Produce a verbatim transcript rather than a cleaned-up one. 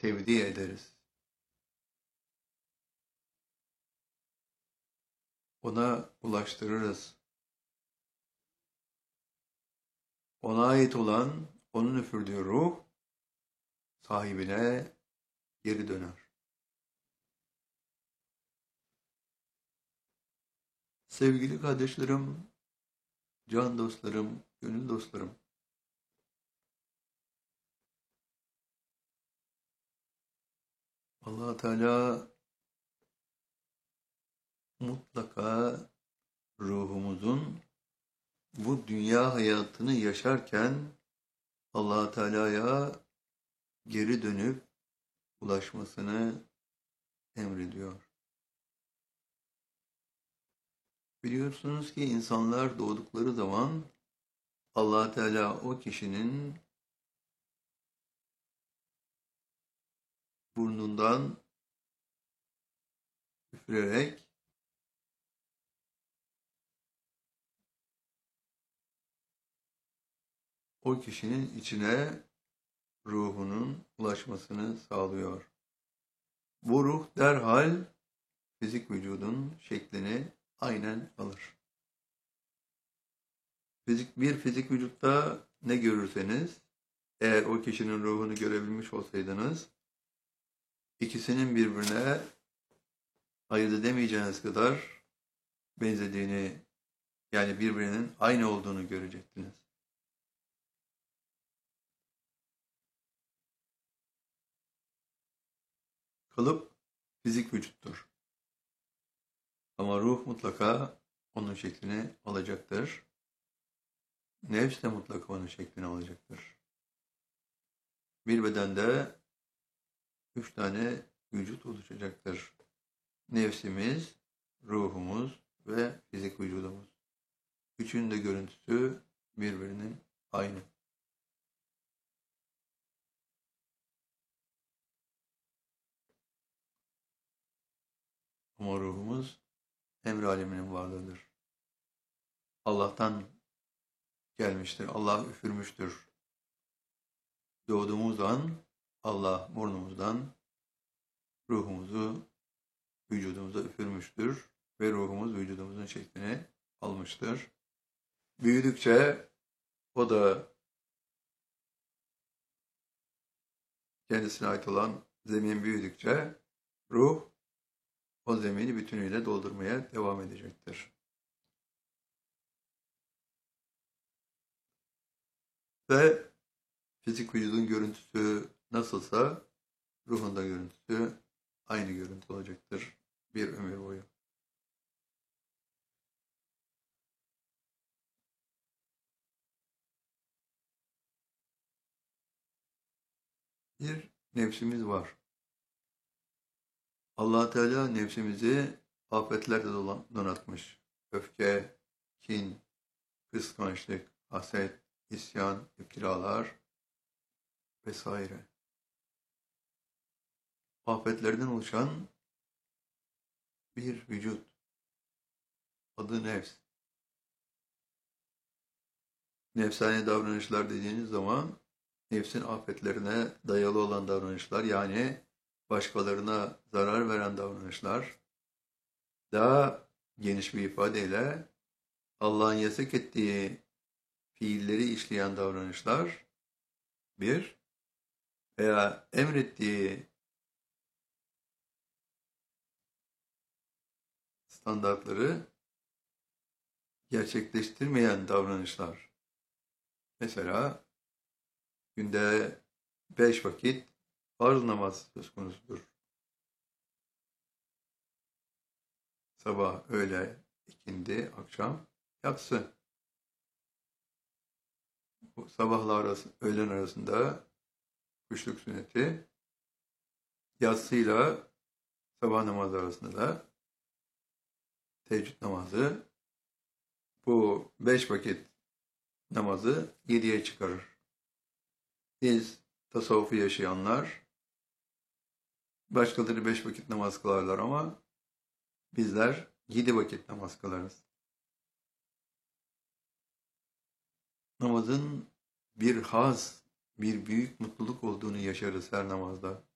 tevdi ederiz. Ona ulaştırırız. Ona ait olan, onun üfürdüğü ruh sahibine geri döner. Sevgili kardeşlerim, can dostlarım, gönül dostlarım, Allah Teala mutlaka ruhumuzun bu dünya hayatını yaşarken Allah Teala'ya geri dönüp ulaşmasını emrediyor. Biliyorsunuz ki insanlar doğdukları zaman Allah Teala o kişinin burnundan üfürerek o kişinin içine ruhunun ulaşmasını sağlıyor. Bu ruh derhal fizik vücudun şeklini aynen alır. Fizik, bir fizik vücutta ne görürseniz, eğer o kişinin ruhunu görebilmiş olsaydınız, ikisinin birbirine ayırt edemeyeceğiniz kadar benzediğini, yani birbirinin aynı olduğunu görecektiniz. Kalıp fizik vücuttur. Ama ruh mutlaka onun şeklini alacaktır. Nefs de mutlaka onun şeklini alacaktır. Bir bedende üç tane vücut oluşacaktır. Nefsimiz, ruhumuz ve fizik vücudumuz. Üçünün de görüntüsü birbirinin aynı. Ama ruhumuz emr aleminin varlığıdır. Allah'tan gelmiştir. Allah üfürmüştür. Doğduğumuz an Allah burnumuzdan ruhumuzu vücudumuza üfürmüştür ve ruhumuz vücudumuzun şeklini almıştır. Büyüdükçe o da kendisine ait olan zemin büyüdükçe ruh o zemini bütünüyle doldurmaya devam edecektir. Ve fizik vücudun görüntüsü nasılsa ruhun da görüntüsü aynı görüntü olacaktır bir ömür boyu. Bir nefsimiz var. Allah Teala nefsimizi afetlerle donatmış. Öfke, kin, kıskançlık, haset, isyan, iftiralar vesaire. Afetlerden oluşan bir vücut. Adı nefs. Nefsani davranışlar dediğiniz zaman nefsin afetlerine dayalı olan davranışlar, yani başkalarına zarar veren davranışlar, daha geniş bir ifadeyle Allah'ın yasak ettiği fiilleri işleyen davranışlar bir, veya emrettiği standartları gerçekleştirmeyen davranışlar. Mesela günde beş vakit farz namaz söz konusudur. Sabah, öğle, ikindi, akşam, yatsı. Bu sabahla arası, öğlen arasında kuşluk sünneti, yatsıyla sabah namazı arasında da teheccüd namazı, bu beş vakit namazı yediye çıkarır. Biz tasavvufu yaşayanlar, başkaları beş vakit namaz kılarlar ama bizler yedi vakit namaz kılarız. Namazın bir haz, bir büyük mutluluk olduğunu yaşarız her namazda.